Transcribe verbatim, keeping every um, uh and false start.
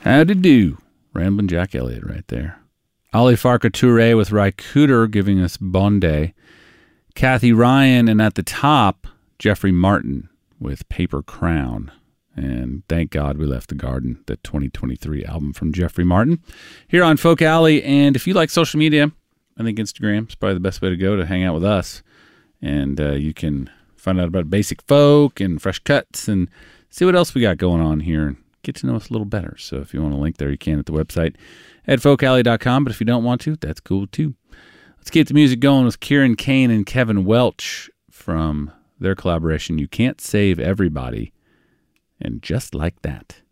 Howdy do. Ramblin' Jack Elliott right there. Ali Farka Touré with Ry Cooder giving us Bonde. Kathy Ryan, and at the top, Jeffrey Martin with Paper Crown. And thank God we left the garden, the twenty twenty-three album from Jeffrey Martin, here on Folk Alley. And if you like social media, I think Instagram is probably the best way to go to hang out with us. And uh, you can find out about Basic Folk and Fresh Cuts and see what else we got going on here and get to know us a little better. So if you want a link there, you can at the website at folk alley dot com. But if you don't want to, that's cool too. Let's keep the music going with Kieran Kane and Kevin Welch from their collaboration, You Can't Save Everybody. And just like that.